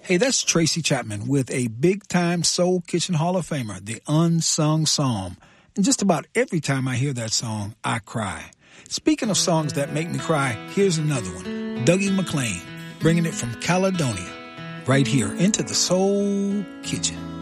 Hey, that's Tracy Chapman with a big-time Soul Kitchen Hall of Famer, the Unsung Psalm. And just about every time I hear that song, I cry. Speaking of songs that make me cry, here's another one. Dougie MacLean, bringing it from Caledonia, right here into the Soul Kitchen.